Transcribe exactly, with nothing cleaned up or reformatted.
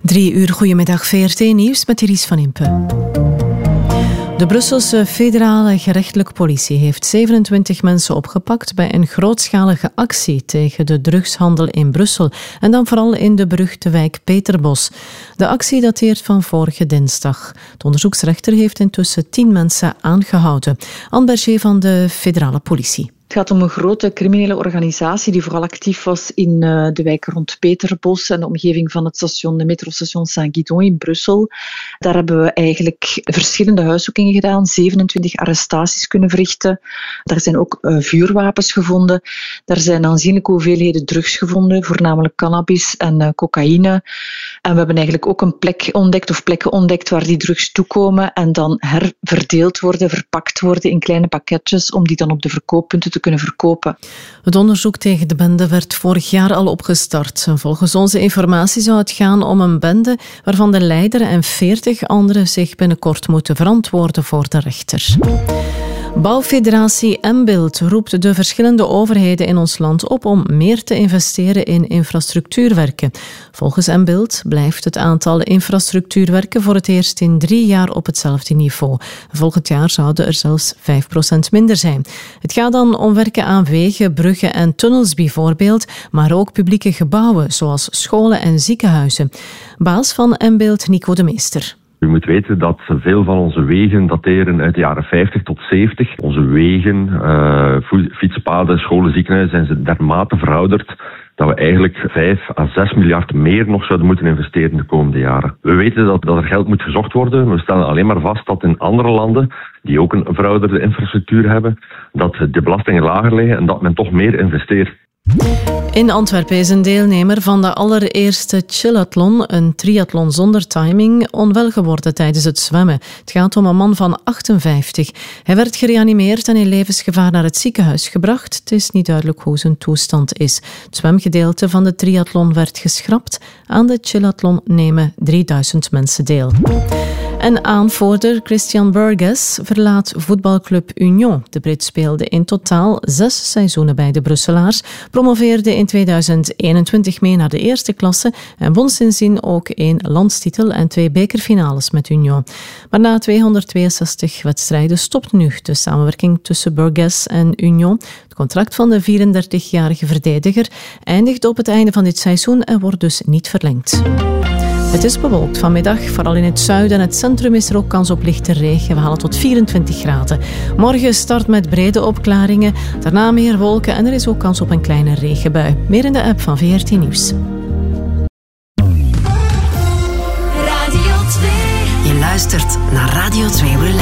Drie uur, goedemiddag, V R T Nieuws met Iris van Impe. De Brusselse federale gerechtelijke politie heeft zevenentwintig mensen opgepakt bij een grootschalige actie tegen de drugshandel in Brussel en dan vooral in de beruchte wijk Peterbos. De actie dateert van vorige dinsdag. De onderzoeksrechter heeft intussen tien mensen aangehouden. Anne Berger van de federale politie. Het gaat om een grote criminele organisatie die vooral actief was in uh, de wijk rond Peterbos en de omgeving van het station, de metrostation Saint-Guidon in Brussel. Daar hebben we eigenlijk verschillende huiszoekingen gedaan, zevenentwintig arrestaties kunnen verrichten. Daar zijn ook uh, vuurwapens gevonden. Daar zijn aanzienlijke hoeveelheden drugs gevonden, voornamelijk cannabis en uh, cocaïne. En we hebben eigenlijk ook een plek ontdekt of plekken ontdekt waar die drugs toekomen en dan herverdeeld worden, verpakt worden in kleine pakketjes om die dan op de verkooppunten te kunnen verkopen. Het onderzoek tegen de bende werd vorig jaar al opgestart. Volgens onze informatie zou het gaan om een bende waarvan de leider en veertig anderen zich binnenkort moeten verantwoorden voor de rechter. Bouwfederatie Mbild roept de verschillende overheden in ons land op om meer te investeren in infrastructuurwerken. Volgens Mbild blijft het aantal infrastructuurwerken voor het eerst in drie jaar op hetzelfde niveau. Volgend jaar zouden er zelfs vijf procent minder zijn. Het gaat dan om werken aan wegen, bruggen en tunnels bijvoorbeeld, maar ook publieke gebouwen zoals scholen en ziekenhuizen. Baas van Mbild, Nico de Meester. U moet weten dat veel van onze wegen dateren uit de jaren vijftig tot zeventig. Onze wegen, uh, fietspaden, scholen, ziekenhuizen zijn dermate verouderd dat we eigenlijk vijf à zes miljard meer nog zouden moeten investeren de komende jaren. We weten dat, dat er geld moet gezocht worden. We stellen alleen maar vast dat in andere landen, die ook een verouderde infrastructuur hebben, dat de belastingen lager liggen en dat men toch meer investeert. In Antwerpen is een deelnemer van de allereerste chillathlon, een triathlon zonder timing, onwel geworden tijdens het zwemmen. Het gaat om een man van achtenvijftig. Hij werd gereanimeerd en in levensgevaar naar het ziekenhuis gebracht. Het is niet duidelijk hoe zijn toestand is. Het zwemgedeelte van de triathlon werd geschrapt. Aan de chillathlon nemen drieduizend mensen deel. En aanvoerder Christian Burgess verlaat voetbalclub Union. De Brit speelde in totaal zes seizoenen bij de Brusselaars, promoveerde in tweeduizend eenentwintig mee naar de eerste klasse en won sindsdien ook één landstitel en twee bekerfinales met Union. Maar na tweehonderdtweeënzestig wedstrijden stopt nu de samenwerking tussen Burgess en Union. Het contract van de vierendertigjarige verdediger eindigt op het einde van dit seizoen en wordt dus niet verlengd. Het is bewolkt vanmiddag. Vooral in het zuiden en het centrum is er ook kans op lichte regen. We halen tot vierentwintig graden. Morgen start met brede opklaringen. Daarna meer wolken en er is ook kans op een kleine regenbui. Meer in de app van V R T Nieuws. Radio twee. Je luistert naar Radio twee Relax.